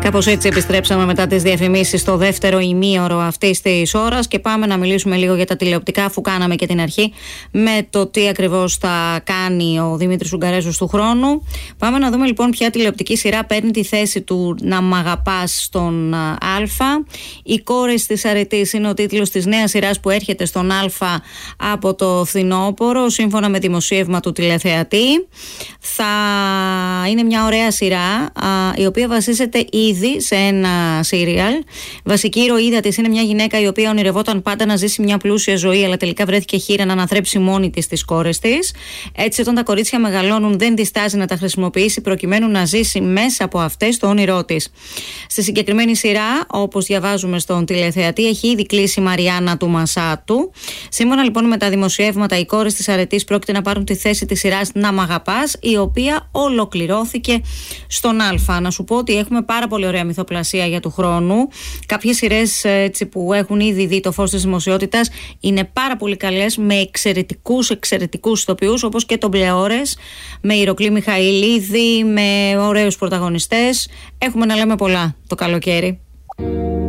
Κάπως έτσι επιστρέψαμε μετά τις διαφημίσεις στο δεύτερο ημίωρο αυτής της ώρας και πάμε να μιλήσουμε λίγο για τα τηλεοπτικά, αφού κάναμε και την αρχή με το τι ακριβώς θα κάνει ο Δημήτρης Ουγγαρέζος του χρόνου. Πάμε να δούμε λοιπόν ποια τηλεοπτική σειρά παίρνει τη θέση του «Να μ' αγαπάς» στον Α. «Οι κόρες της αρετής» είναι ο τίτλος της νέας σειράς που έρχεται στον Α από το φθινόπωρο, σύμφωνα με δημοσίευμα του τηλεθεατή. Θα είναι μια ωραία σειρά, η οποία βασίζεται ήδη σε ένα σύριαλ. Βασική ηρωίδα της είναι μια γυναίκα η οποία ονειρευόταν πάντα να ζήσει μια πλούσια ζωή, αλλά τελικά βρέθηκε χείρα να αναθρέψει μόνη της τις κόρες της. Έτσι, όταν τα κορίτσια μεγαλώνουν, δεν διστάζει να τα χρησιμοποιήσει προκειμένου να ζήσει μέσα από αυτές το όνειρό της. Στη συγκεκριμένη σειρά, όπως διαβάζουμε στον τηλεθεατή, έχει ήδη κλείσει η Μαριάννα του Μασάτου. Σύμφωνα λοιπόν με τα δημοσιεύματα, οι κόρες της αρετής πρόκειται να πάρουν τη θέση της σειράς «Να μ' αγαπάς», η οποία ολοκληρώθηκε στον Α. Να σου πω ότι έχουμε πάρα πολύ ωραία μυθοπλασία για του χρόνου. Κάποιες σειρές που έχουν ήδη δει το φως της δημοσιότητας είναι πάρα πολύ καλές, με εξαιρετικούς ηθοποιούς, όπως και τον Μπλεώρες, με Ηροκλή Μιχαηλίδη, με ωραίους πρωταγωνιστές. Έχουμε να λέμε πολλά το καλοκαίρι.